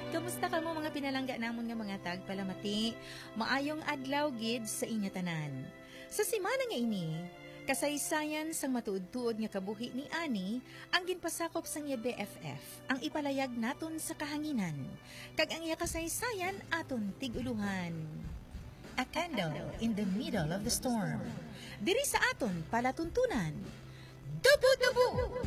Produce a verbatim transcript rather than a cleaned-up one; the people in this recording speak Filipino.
Kamusta ka mo mga pinalangga namon nga mga tagpalamati? Maayong adlaw gid sa inyo tanan. Sa semana nga ini, kasaysayan sang matuod-tuod nga kabuhi ni Ani ang ginpasakop sang iya B F F, ang ipalayag naton sa kahanginan. Kag ang iya kasaysayan aton tiguluhan. A candle in the middle of the storm. Diri sa aton palatuntunan. Dubu-dubu!